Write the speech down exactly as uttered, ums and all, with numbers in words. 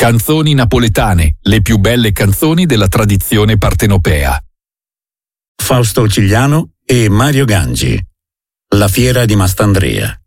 Canzoni napoletane, le più belle canzoni della tradizione partenopea. Fausto Cigliano e Mario Gangi. La fiera di Mastandrea.